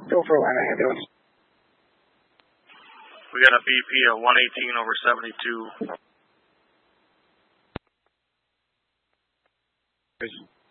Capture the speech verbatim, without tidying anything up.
Go for Atlanta ambulance. We got a B P of one eighteen over seventy-two.